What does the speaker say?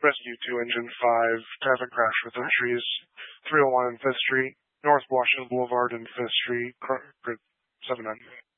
Rescue 2 Engine 5, traffic crash within trees, 301 and 5th Street, North Washington Boulevard and 5th Street, 790.